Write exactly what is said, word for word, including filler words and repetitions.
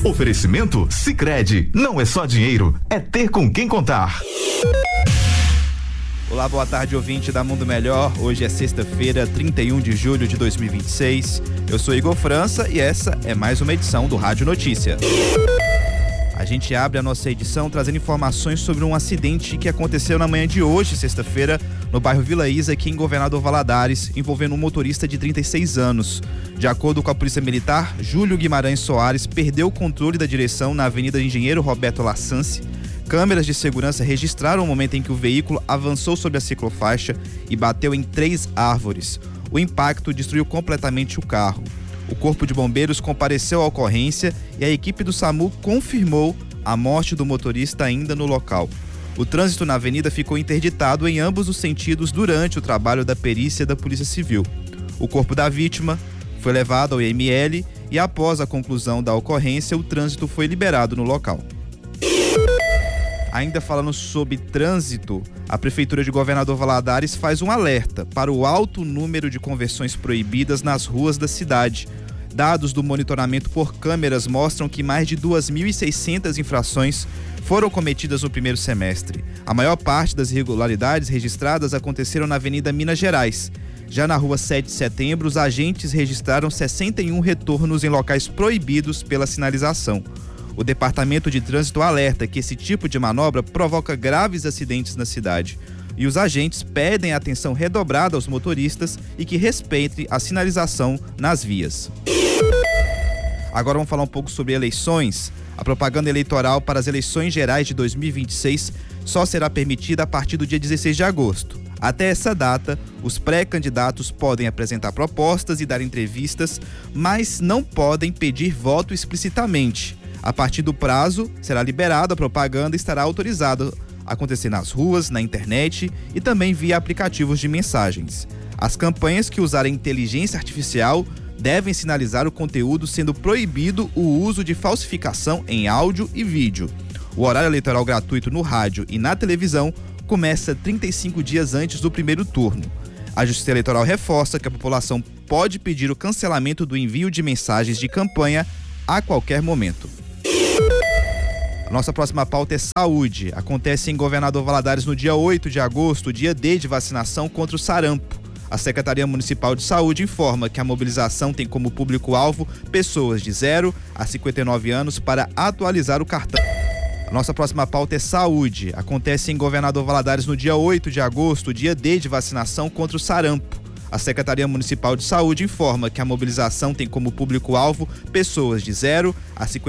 Oferecimento Sicredi, não é só dinheiro, é ter com quem contar. Olá, boa tarde, ouvinte da Mundo Melhor. Hoje é sexta-feira, trinta e um de julho de dois mil e vinte e seis. Eu sou Igor França e essa é mais uma edição do Rádio Notícia. A gente abre a nossa edição trazendo informações sobre um acidente que aconteceu na manhã de hoje, sexta-feira, no bairro Vila Isa, aqui em Governador Valadares, envolvendo um motorista de trinta e seis anos. De acordo com a Polícia Militar, Júlio Guimarães Soares perdeu o controle da direção na Avenida Engenheiro Roberto Lassance. Câmeras de segurança registraram o momento em que o veículo avançou sobre a ciclofaixa e bateu em três árvores. O impacto destruiu completamente o carro. O Corpo de Bombeiros compareceu à ocorrência e a equipe do SAMU confirmou a morte do motorista ainda no local. O trânsito na avenida ficou interditado em ambos os sentidos durante o trabalho da perícia da Polícia Civil. O corpo da vítima foi levado ao I M L e, após a conclusão da ocorrência, o trânsito foi liberado no local. Ainda falando sobre trânsito, a Prefeitura de Governador Valadares faz um alerta para o alto número de conversões proibidas nas ruas da cidade. Dados do monitoramento por câmeras mostram que mais de duas mil e seiscentas infrações foram cometidas no primeiro semestre. A maior parte das irregularidades registradas aconteceram na Avenida Minas Gerais. Já na Rua sete de Setembro, os agentes registraram sessenta e um retornos em locais proibidos pela sinalização. O Departamento de Trânsito alerta que esse tipo de manobra provoca graves acidentes na cidade. E os agentes pedem atenção redobrada aos motoristas e que respeitem a sinalização nas vias. Agora vamos falar um pouco sobre eleições. A propaganda eleitoral para as eleições gerais de dois mil e vinte e seis só será permitida a partir do dia dezesseis de agosto. Até essa data, os pré-candidatos podem apresentar propostas e dar entrevistas, mas não podem pedir voto explicitamente. A partir do prazo, será liberada a propaganda e estará autorizada a acontecer nas ruas, na internet e também via aplicativos de mensagens. As campanhas que usarem inteligência artificial devem sinalizar o conteúdo, sendo proibido o uso de falsificação em áudio e vídeo. O horário eleitoral gratuito no rádio e na televisão começa trinta e cinco dias antes do primeiro turno. A Justiça Eleitoral reforça que a população pode pedir o cancelamento do envio de mensagens de campanha a qualquer momento. A nossa próxima pauta é saúde. Acontece em Governador Valadares no dia oito de agosto, dia D de vacinação contra o sarampo. A Secretaria Municipal de Saúde informa que a mobilização tem como público-alvo pessoas de zero a cinquenta e nove anos para atualizar o cartão. A nossa próxima pauta é saúde. Acontece em Governador Valadares no dia oito de agosto, dia D de vacinação contra o sarampo. A Secretaria Municipal de Saúde informa que a mobilização tem como público-alvo pessoas de zero a cinquenta